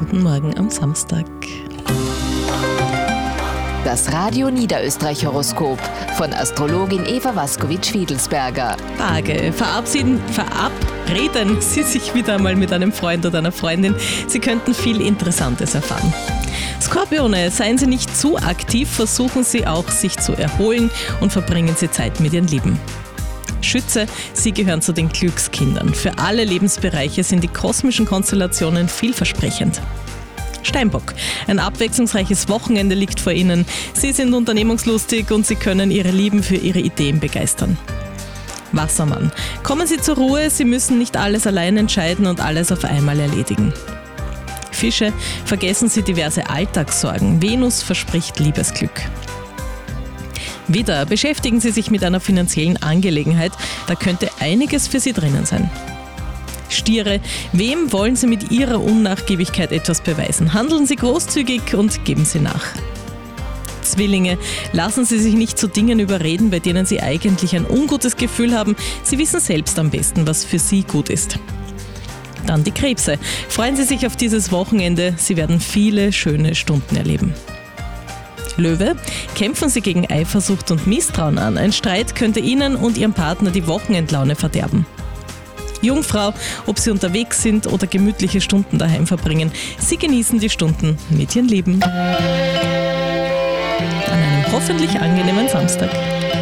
guten Morgen am Samstag. Das Radio Niederösterreich-Horoskop von Astrologin Eva Waskowitsch-Fiedelsberger. Waage, verabreden Sie sich wieder einmal mit einem Freund oder einer Freundin. Sie könnten viel Interessantes erfahren. Skorpione, seien Sie nicht zu aktiv, versuchen Sie auch, sich zu erholen und verbringen Sie Zeit mit Ihren Lieben. Schütze, Sie gehören zu den Glückskindern. Für alle Lebensbereiche sind die kosmischen Konstellationen vielversprechend. Steinbock, ein abwechslungsreiches Wochenende liegt vor Ihnen. Sie sind unternehmungslustig und Sie können Ihre Lieben für Ihre Ideen begeistern. Wassermann, kommen Sie zur Ruhe, Sie müssen nicht alles allein entscheiden und alles auf einmal erledigen. Fische, vergessen Sie diverse Alltagssorgen. Venus verspricht Liebesglück. Widder, beschäftigen Sie sich mit einer finanziellen Angelegenheit, da könnte einiges für Sie drinnen sein. Stiere, wem wollen Sie mit Ihrer Unnachgiebigkeit etwas beweisen? Handeln Sie großzügig und geben Sie nach. Zwillinge, lassen Sie sich nicht zu Dingen überreden, bei denen Sie eigentlich ein ungutes Gefühl haben. Sie wissen selbst am besten, was für Sie gut ist. Dann die Krebse. Freuen Sie sich auf dieses Wochenende. Sie werden viele schöne Stunden erleben. Löwe, kämpfen Sie gegen Eifersucht und Misstrauen an. Ein Streit könnte Ihnen und Ihrem Partner die Wochenendlaune verderben. Jungfrau, ob Sie unterwegs sind oder gemütliche Stunden daheim verbringen, Sie genießen die Stunden mit Ihren Lieben. An einem hoffentlich angenehmen Samstag.